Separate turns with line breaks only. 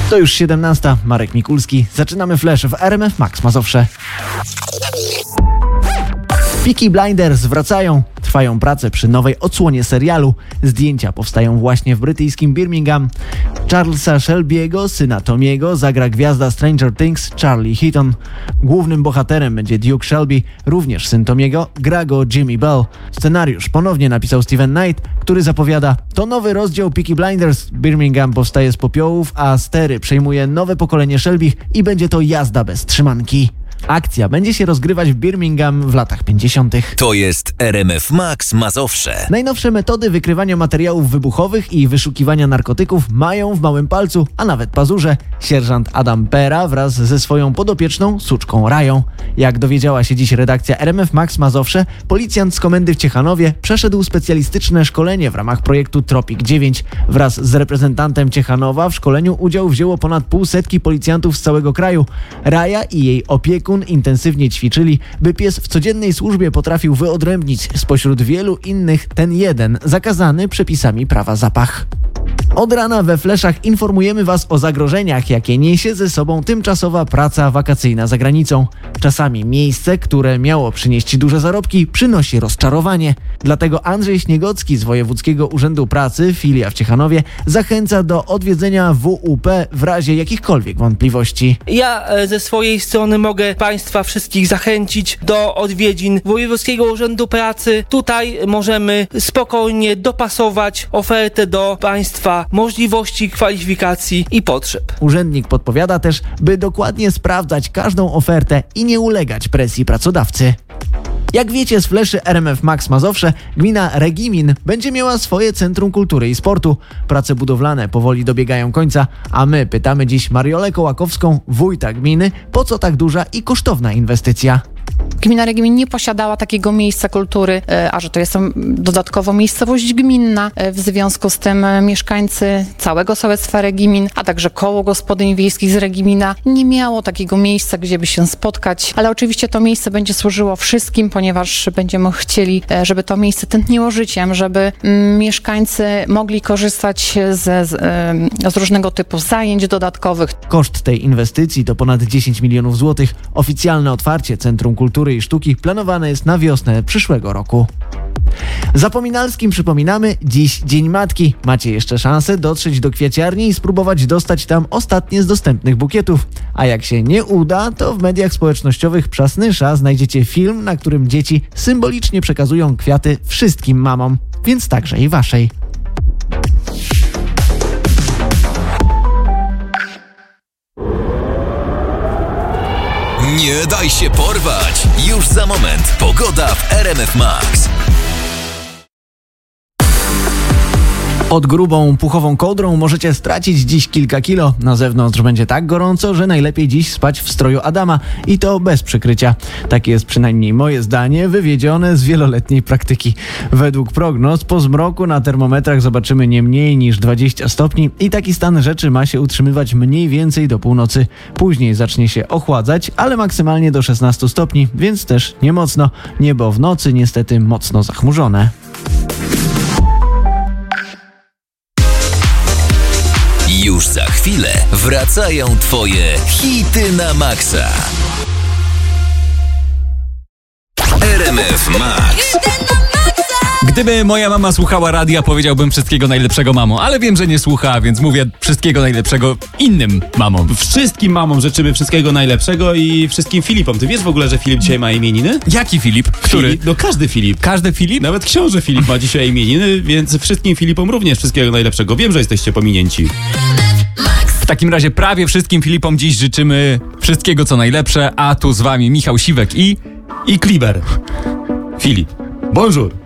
To już 17. Marek Mikulski. Zaczynamy Flash w RMF Max Mazowsze. Peaky Blinders wracają. Trwają prace przy nowej odsłonie serialu. Zdjęcia powstają właśnie w brytyjskim Birmingham. Charlesa Shelby'ego, syna Tomiego, zagra gwiazda Stranger Things Charlie Heaton. Głównym bohaterem będzie Duke Shelby, również syn Tomiego, gra go Jimmy Bell. Scenariusz ponownie napisał Steven Knight, który zapowiada: to nowy rozdział Peaky Blinders. Birmingham powstaje z popiołów, a stery przejmuje nowe pokolenie Shelby i będzie to jazda bez trzymanki. Akcja będzie się rozgrywać w Birmingham w latach 50.
To jest RMF Max Mazowsze.
Najnowsze metody wykrywania materiałów wybuchowych i wyszukiwania narkotyków mają w małym palcu, a nawet pazurze, sierżant Adam Pera wraz ze swoją podopieczną Suczką Rają. Jak dowiedziała się dziś redakcja RMF Max Mazowsze, policjant z komendy w Ciechanowie przeszedł specjalistyczne szkolenie w ramach projektu Tropic 9. Wraz z reprezentantem Ciechanowa w szkoleniu udział wzięło ponad 500 policjantów z całego kraju. Raja i jej opiekun intensywnie ćwiczyli, by pies w codziennej służbie potrafił wyodrębnić spośród wielu innych ten jeden zakazany przepisami prawa zapach. Od rana we Fleszach informujemy Was o zagrożeniach, jakie niesie ze sobą tymczasowa praca wakacyjna za granicą. Czasami miejsce, które miało przynieść duże zarobki, przynosi rozczarowanie. Dlatego Andrzej Śniegocki z Wojewódzkiego Urzędu Pracy, filia w Ciechanowie, zachęca do odwiedzenia WUP w razie jakichkolwiek wątpliwości.
Ja ze swojej strony mogę Państwa wszystkich zachęcić do odwiedzin Wojewódzkiego Urzędu Pracy. Tutaj możemy spokojnie dopasować ofertę do Państwa możliwości, kwalifikacji i potrzeb.
Urzędnik podpowiada też, by dokładnie sprawdzać każdą ofertę i nie ulegać presji pracodawcy. Jak wiecie z fleszy RMF Max Mazowsze, gmina Regimin będzie miała swoje Centrum Kultury i Sportu. Prace budowlane powoli dobiegają końca, a my pytamy dziś Mariolę Kołakowską, wójta gminy, po co tak duża i kosztowna inwestycja.
Gmina Regimin nie posiadała takiego miejsca kultury, a że to jest dodatkowo miejscowość gminna. W związku z tym mieszkańcy całego sołectwa Regimin, a także koło gospodyń wiejskich z Regimina nie miało takiego miejsca, gdzie by się spotkać. Ale oczywiście to miejsce będzie służyło wszystkim, ponieważ będziemy chcieli, żeby to miejsce tętniło życiem, żeby mieszkańcy mogli korzystać z różnego typu zajęć dodatkowych.
Koszt tej inwestycji to ponad 10 milionów złotych. Oficjalne otwarcie Centrum Kultury i Sztuki planowane jest na wiosnę przyszłego roku. Zapominalskim przypominamy, dziś Dzień Matki. Macie jeszcze szansę dotrzeć do kwiaciarni i spróbować dostać tam ostatnie z dostępnych bukietów. A jak się nie uda, to w mediach społecznościowych Przasnysza znajdziecie film, na którym dzieci symbolicznie przekazują kwiaty wszystkim mamom, więc także i waszej.
Nie daj się porwać! Już za moment pogoda w RMF Max.
Pod grubą, puchową kołdrą możecie stracić dziś kilka kilo. Na zewnątrz będzie tak gorąco, że najlepiej dziś spać w stroju Adama i to bez przykrycia. Takie jest przynajmniej moje zdanie, wywiedzione z wieloletniej praktyki. Według prognoz po zmroku na termometrach zobaczymy nie mniej niż 20 stopni i taki stan rzeczy ma się utrzymywać mniej więcej do północy. Później zacznie się ochładzać, ale maksymalnie do 16 stopni, więc też nie mocno. Niebo w nocy niestety mocno zachmurzone.
Już za chwilę wracają Twoje hity na maksa. RMF Max.
Gdyby moja mama słuchała radia, powiedziałbym wszystkiego najlepszego mamo, ale wiem, że nie słucha, więc mówię wszystkiego najlepszego innym mamom.
Wszystkim mamom życzymy wszystkiego najlepszego i wszystkim Filipom. Ty wiesz w ogóle, że Filip dzisiaj ma imieniny?
Jaki Filip? Który?
Filip, no każdy Filip.
Każdy Filip?
Nawet książę Filip ma dzisiaj imieniny, więc wszystkim Filipom również wszystkiego najlepszego. Wiem, że jesteście pominięci.
W takim razie prawie wszystkim Filipom dziś życzymy wszystkiego co najlepsze, a tu z wami Michał Siwek i
Kliber. Filip. Bonjour.